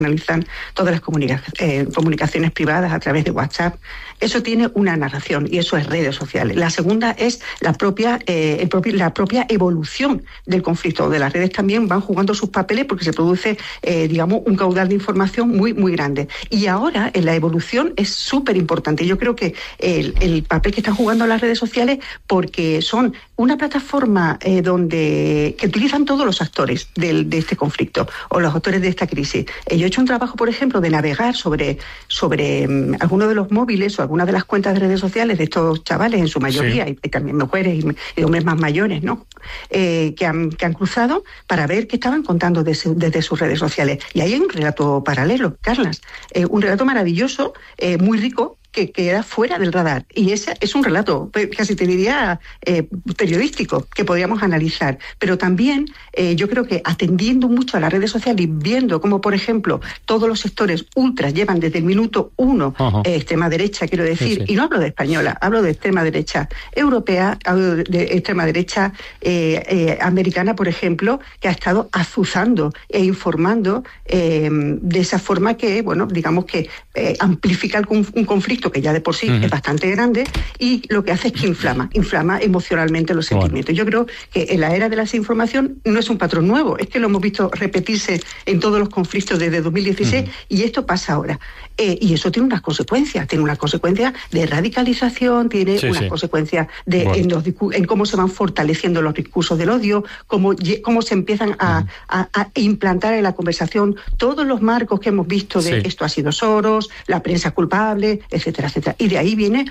analizan todas las comunicaciones privadas a través de WhatsApp. Eso tiene una narración y eso es redes sociales. La segunda es la propia evolución del conflicto. De las redes también van jugando sus papeles porque se produce, un caudal de información muy, muy grande. Y ahora en la evolución es súper importante. Yo creo que el papel que están jugando las redes sociales, porque son una plataforma que utilizan todos los actores de este conflicto o los actores de esta crisis. Yo he hecho un trabajo, por ejemplo, de navegar sobre algunos de los móviles o algunas de las cuentas de redes sociales de estos chavales, en su mayoría, y también mujeres y hombres más mayores, ¿no? Que han cruzado para ver qué estaban contando desde sus redes sociales. Y ahí hay un relato paralelo, Carlas, un relato maravilloso, muy rico, que queda fuera del radar. Y ese es un relato, casi te diría, periodístico, que podríamos analizar. Pero también yo creo que atendiendo mucho a las redes sociales y viendo cómo, por ejemplo, todos los sectores ultras llevan desde el minuto 1, extrema derecha, quiero decir, y no hablo de española, hablo de extrema derecha europea, hablo de extrema derecha americana, por ejemplo, que ha estado azuzando e informando de esa forma que, digamos que amplifica un conflicto que ya de por sí es bastante grande, y lo que hace es que inflama emocionalmente los sentimientos. Yo creo que en la era de la desinformación no es un patrón nuevo, es que lo hemos visto repetirse en todos los conflictos desde 2016 y esto pasa ahora. Y eso tiene unas consecuencias, de radicalización, tiene unas consecuencias en cómo se van fortaleciendo los discursos del odio, cómo se empiezan a implantar en la conversación todos los marcos que hemos visto de esto ha sido Soros, la prensa culpable, etcétera, etcétera. Y de ahí viene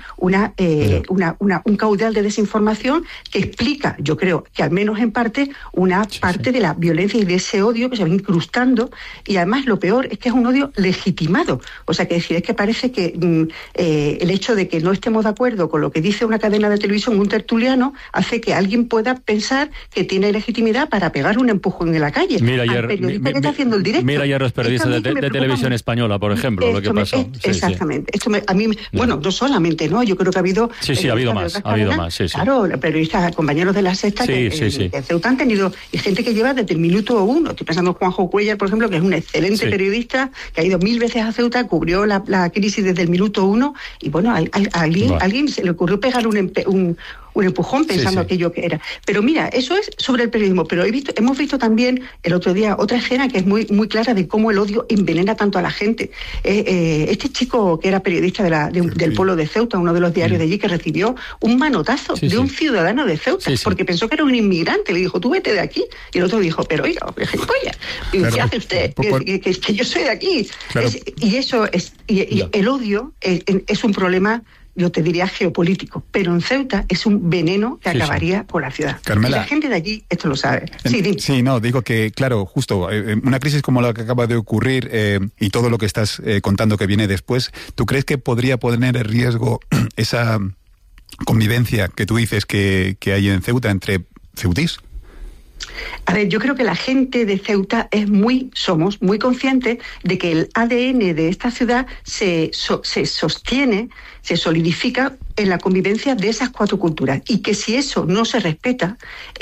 un caudal de desinformación que explica, yo creo que al menos en parte, una parte de la violencia y de ese odio que se va incrustando, y además lo peor es que es un odio legitimado. O sea, que decir, es que parece que el hecho de que no estemos de acuerdo con lo que dice una cadena de televisión, un tertuliano, hace que alguien pueda pensar que tiene legitimidad para pegar un empujón en la calle. Mira ayer, periodista que está haciendo el directo. Mira ayer los periodistas de televisión española, por ejemplo, lo que pasó. Exactamente. A mí, no solamente, ¿no? Yo creo que ha habido... ha habido más. Claro, periodistas, compañeros de La Sexta, que en Ceuta han tenido, y gente que lleva desde el minuto 1. Estoy pensando en Juanjo Cuéllar, por ejemplo, que es un excelente periodista, que ha ido 1000 veces a Ceuta, cubrió la crisis desde el minuto 1, y bueno, a alguien se le ocurrió pegar un empujón pensando aquello que era. Pero mira, eso es sobre el periodismo, pero hemos visto también el otro día otra escena que es muy, muy clara de cómo el odio envenena tanto a la gente. Este chico que era periodista del pueblo de Ceuta, uno de los diarios de allí, que recibió un manotazo de un ciudadano de Ceuta, porque pensó que era un inmigrante, le dijo, tú vete de aquí, y el otro dijo, pero oiga, gilipollas, ¿qué hace usted? Que yo soy de aquí. Claro. Y eso es, el odio es un problema, yo te diría, geopolítico, pero en Ceuta es un veneno que acabaría con la ciudad. Carmela, y la gente de allí esto lo sabe. Digo que, claro, justo, una crisis como la que acaba de ocurrir y todo lo que estás contando que viene después, ¿tú crees que podría poner en riesgo esa convivencia que tú dices que hay en Ceuta entre ceutís? A ver, yo creo que la gente de Ceuta somos muy conscientes de que el ADN de esta ciudad se sostiene, se solidifica en la convivencia de esas 4 culturas, y que si eso no se respeta,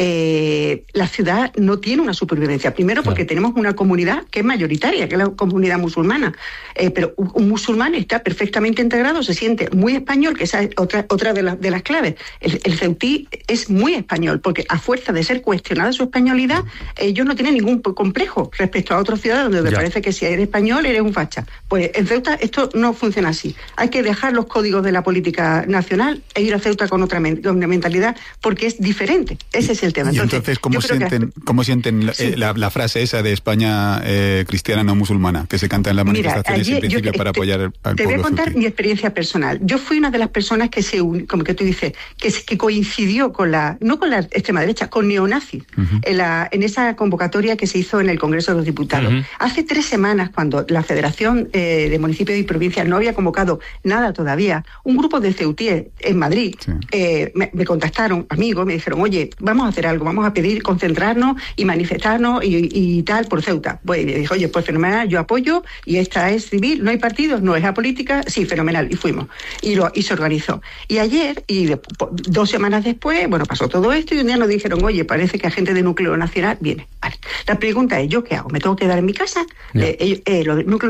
la ciudad no tiene una supervivencia. Primero porque tenemos una comunidad que es mayoritaria, que es la comunidad musulmana, pero un musulmán está perfectamente integrado, se siente muy español, que esa es otra de las claves. El ceutí es muy español, porque a fuerza de ser cuestionada su españolidad, ellos no tienen ningún complejo respecto a otros ciudadanos donde parece que si eres español eres un facha. Pues en Ceuta esto no funciona así. Hay que dejar los códigos de la política nacional e ir a Ceuta con otra mentalidad, porque es diferente. Ese es el tema. Entonces ¿cómo sienten la frase esa de España cristiana no musulmana, que se canta en las manifestaciones en principio para apoyar al pueblo? Te voy a contar mi experiencia personal. Yo fui una de las personas que como que tú dices, que coincidió con no con la extrema derecha, con neonazis, en esa convocatoria que se hizo en el Congreso de los Diputados. Hace 3 semanas, cuando la Federación de Municipios y Provincias no había convocado nada todavía, un grupo de ceutíes ayer en Madrid, sí. Me contactaron amigos, me dijeron, oye, vamos a hacer algo, vamos a pedir concentrarnos y manifestarnos y tal por Ceuta. Pues le dije, oye, pues fenomenal, yo apoyo, y esta es civil, no hay partidos, no es apolítica, sí, fenomenal, y fuimos. Y se organizó. Y ayer, 2 semanas después, bueno, pasó todo esto, y un día nos dijeron, oye, parece que agente de Núcleo Nacional viene. Vale. La pregunta es, ¿yo qué hago? ¿Me tengo que quedar en mi casa? No. Lo del Núcleo